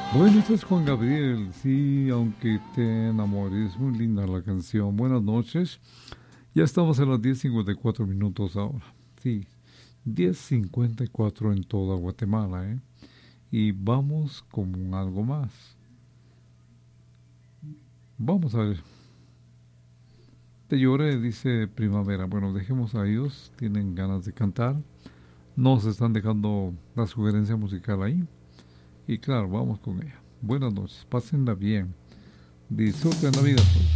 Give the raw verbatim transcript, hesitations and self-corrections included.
Bueno, este es Juan Gabriel, sí, aunque te enamores, muy linda la canción. Buenas noches, ya estamos a las diez cincuenta y cuatro minutos ahora, sí, diez cincuenta y cuatro en toda Guatemala, ¿eh? Y vamos con algo más. Vamos a ver, te lloré, dice Primavera. Bueno, dejemos a ellos, tienen ganas de cantar, nos están dejando la sugerencia musical ahí. Y claro, vamos con ella. Buenas noches, pásenla bien, disfruten la vida.